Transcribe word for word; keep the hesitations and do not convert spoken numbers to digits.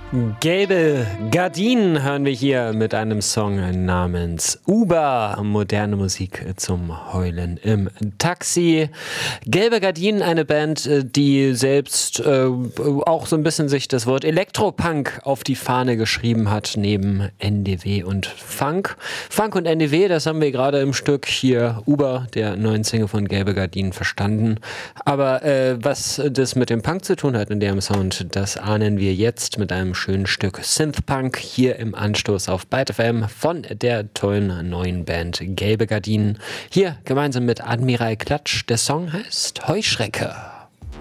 Gelbe Gardinen hören wir hier mit einem Song namens Uber. Moderne Musik zum Heulen im Taxi. Gelbe Gardinen, eine Band, die selbst äh, auch so ein bisschen sich das Wort Elektropunk auf die Fahne geschrieben hat, neben N D W und Funk. Funk und N D W, das haben wir gerade im Stück hier Uber, der neuen Single von Gelbe Gardinen, verstanden. Aber äh, was das mit dem Punk zu tun hat in dem Sound, das ahnen wir jetzt mit einem schönen Stück Synthpunk hier im Anstoß auf Byte F M von der tollen neuen Band Gelbe Gardinen. Hier gemeinsam mit Admiral Klatsch. Der Song heißt Heuschrecke.